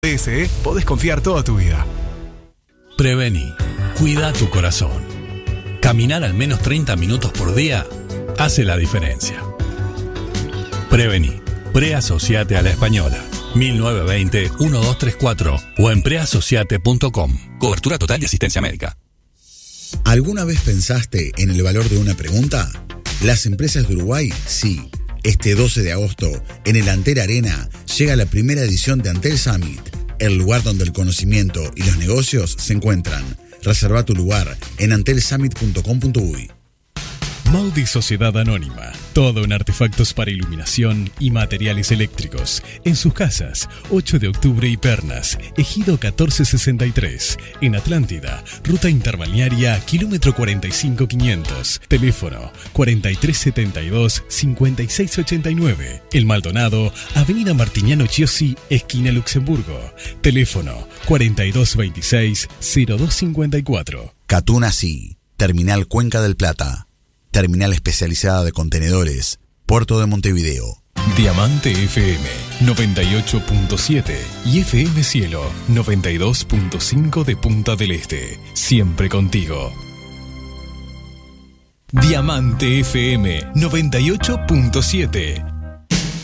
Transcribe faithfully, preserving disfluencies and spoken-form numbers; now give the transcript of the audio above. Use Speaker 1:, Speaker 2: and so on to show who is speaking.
Speaker 1: D S E, podés confiar toda tu vida.
Speaker 2: Prevení. Cuida tu corazón. Caminar al menos treinta minutos por día hace la diferencia. Prevení. Preasociate a la Española. mil novecientos veinte, doce treinta y cuatro o en preasociate punto com. Cobertura total de asistencia médica.
Speaker 3: ¿Alguna vez pensaste en el valor de una pregunta? Las empresas de Uruguay, sí. Este doce de agosto, en el Antel Arena, llega la primera edición de Antel Summit, el lugar donde el conocimiento y los negocios se encuentran. Reserva tu lugar en antel summit punto com punto uy.
Speaker 4: Maudi Sociedad Anónima. Todo en artefactos para iluminación y materiales eléctricos. En sus casas, ocho de octubre y Pernas, Ejido catorce sesenta y tres. En Atlántida, Ruta Interbalnearia, kilómetro cuarenta y cinco quinientos. Teléfono cuarenta y tres setenta y dos, cincuenta y seis ochenta y nueve. El Maldonado, Avenida Martiniano Chiosi, esquina Luxemburgo. Teléfono cuarenta y dos veintiséis, cero dos cincuenta y cuatro.
Speaker 3: Catuna Sí. Terminal Cuenca del Plata. Terminal especializada de contenedores, Puerto de Montevideo.
Speaker 4: Diamante F M noventa y ocho punto siete y F M Cielo noventa y dos punto cinco de Punta del Este. Siempre contigo. Diamante F M noventa y ocho punto siete.